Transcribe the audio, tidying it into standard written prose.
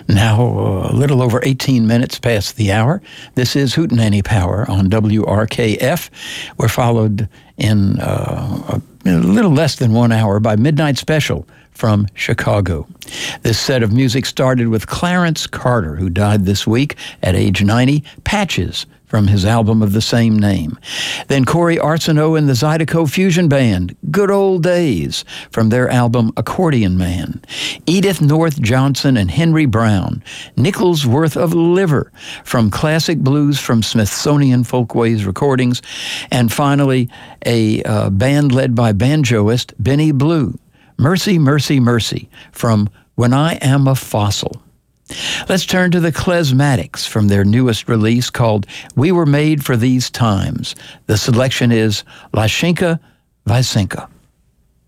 Now, a little over 18 minutes past the hour. This is Hootenanny Power on WRKF. We're followed in a little less than 1 hour by Midnight Special from Chicago. This set of music started with Clarence Carter, who died this week at age 90, Patches, from his album of the same name. Then Corey Arsenault and the Zydeco Fusion Band, Good Old Days, from their album Accordion Man. Edith North Johnson and Henry Brown, Nickels Worth of Liver, from Classic Blues from Smithsonian Folkways Recordings. And finally, a band led by banjoist Benny Blue, Mercy, Mercy, Mercy, from When I Am a Fossil. Let's turn to the Klezmatics from their newest release called We Were Made for These Times. The selection is Lashinka Vysenka.